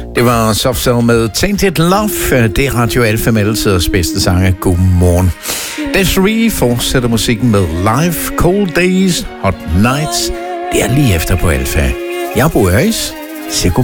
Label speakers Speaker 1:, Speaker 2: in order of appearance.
Speaker 1: Det var Soft Cell med Tainted Love. Det er Radio Alfa med altiders bedste sange. Godmorgen. Desiree fortsætter musikken med Live, Cold Days, Hot Nights. Det er lige efter på Alfa. Jeg bor i Øjs.